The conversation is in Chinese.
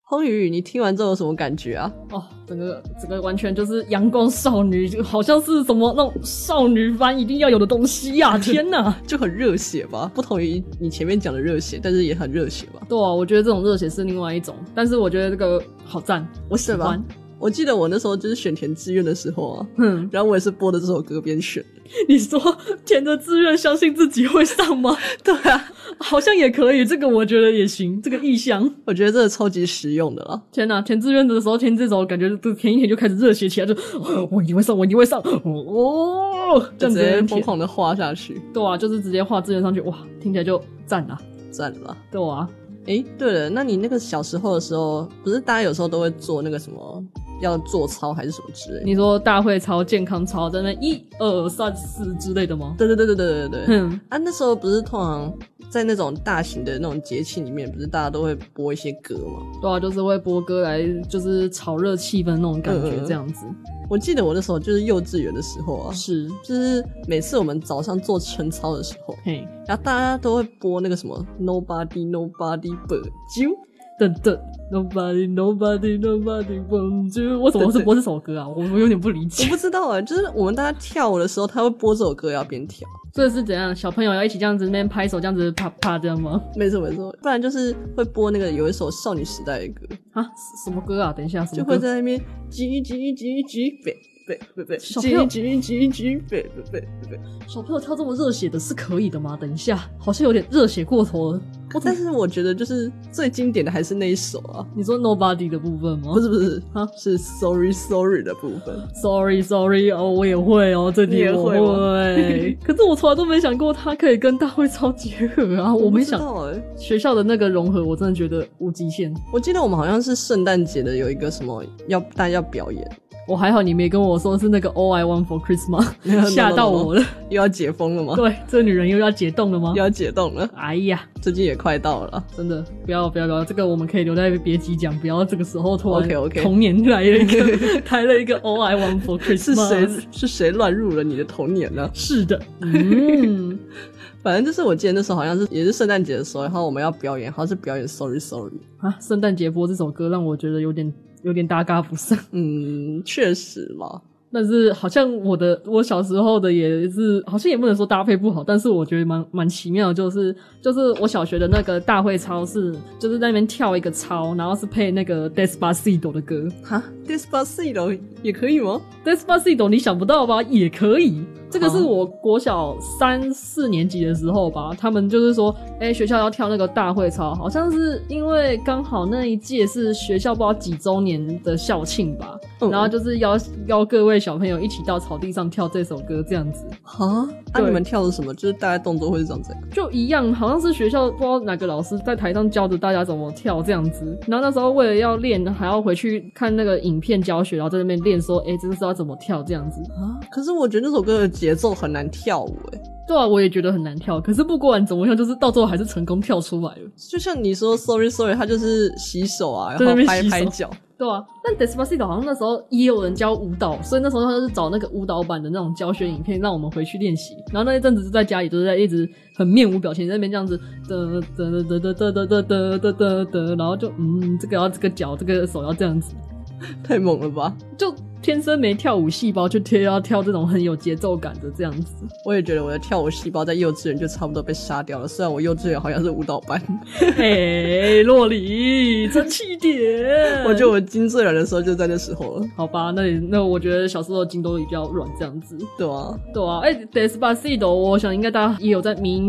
荒宇，你听完之后有什么感觉啊？ 哦，整个完全就是阳光少女，就好像是什么那种少女番一定要有的东西呀、天哪， 就很热血吧，不同于你前面讲的热血，但是也很热血吧。 对啊，我觉得这种热血是另外一种，但是我觉得这个好赞，我喜欢。 我记得我那时候就是选填志愿的时候啊，然后我也是播的这首歌边选。 你说填着志愿相信自己会上吗？ 对啊， 好像也可以，这个我觉得也行，这个意向我觉得这个超级实用的啦。 天哪，填志愿的时候填这首感觉填一填就开始热血起来，就我一定会上，我一定会上， 就直接疯狂的画下去。 对啊，就是直接画志愿上去，哇，听起来就赞啦， 赞了。 对啊。 对了，那你那个小时候的时候，不是大家有时候都会做那个什么要做操还是什么之类的？ 你说大会操、健康操在那1、2、3、4之类的吗？ 对。那时候不是通常在那种大型的那种节庆里面，不是大家都会播一些歌吗？ 对啊，就是会播歌来就是炒热气氛那种感觉这样子。 我记得我那时候就是幼稚园的时候啊，就是每次我们早上做晨操的时候，然后大家都会播那个什么 Nobody But You 等 Nobody But You， 我怎么是播这首歌啊？我有点不理解。 我不知道就是我们大家跳舞的时候，他会播这首歌要边跳。 这是怎样？小朋友要一起这样子那边拍手，这样子啪啪这样吗？ 没错，不然就是会播那个有一首少女时代的歌啊，什么歌啊？等一下，什么歌？ 就会在那边叽对， 小朋友小朋友跳这么热血的是可以的吗？等一下，好像有点热血过头了。 但是我觉得就是最经典的还是那一首啊。 你说 Nobody 的部分吗？ 不是是 Sorry 的部分。 Sorry 哦，我也会哦，这点我会。可是我从来都没想过它可以跟大会操结合啊！我没想学校的那个融合，我真的觉得无极限。 我记得我们好像是圣诞节的有一个什么大家要表演。 我还好你没跟我说是那个 All I Want for Christmas， 吓到我了。 又要解封了吗？ 对，这个女人又要解冻了吗？ 又要解冻了。 哎呀， 最近也快到了， 真的不要，这个我们可以留在别集讲，不要这个时候突然 OK 童年来了一个 All I Want for Christmas， 是谁乱入了你的童年呢？ 是的， 反正就是我记得那时候好像是也是圣诞节的时候，然后我们要表演，好像是表演 Sorry 啊，圣诞节播这首歌让我觉得有点搭嘎不上。 确实啦。 但是好像我小时候的也是，好像也不能说搭配不好，但是我觉得蛮奇妙的，就是我小学的那个大会操就是在那边跳一个操，然后是配那个 Despacito 的歌。 哈 Despacito 也可以吗？ Despacito 你想不到吧？也可以。这个是我国小3、4年级的时候吧，他们就是说学校要跳那个大会操，好像是因为刚好那一届是学校不知道几周年的校庆吧，然后就是邀各位小朋友一起到草地上跳这首歌这样子。 你们跳的什么？就是大概动作会是长这样？ 就一样，好像是学校不知道哪个老师在台上教着大家怎么跳这样子，然后那时候为了要练还要回去看那个影片教学，然后在那边练说这个是要怎么跳这样子。 可是我觉得那首歌的节奏很难跳舞对啊，我也觉得很难跳，可是不管怎么样，就是到最后还是成功跳出来了。 就像你说 Sorry 他就是洗手啊，然后拍脚。 对啊，但 Despacito 好像那时候也有人教舞蹈，所以那时候他就是找那个舞蹈版的那种教学影片让我们回去练习，然后那一阵子就在家里就是在一直很面无表情在那边这样子然后就这个要这个脚这个手要这样子。 太猛了吧， 就天生没跳舞细胞，就要跳这种很有节奏感的这样子。 我也觉得我的跳舞细胞在幼稚园就差不多被杀掉了，虽然我幼稚园好像是舞蹈班。 洛里争气点。 我觉得我筋最软的时候就在那时候了。 好吧，那我觉得小时候的筋都比较软这样子。 对啊， Despacito 我想应该大家也有在迷